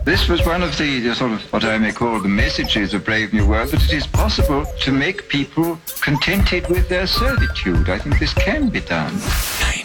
This was one of the sort of what I may call the messages of Brave New World, that it is possible to make people contented with their servitude. I think this can be done.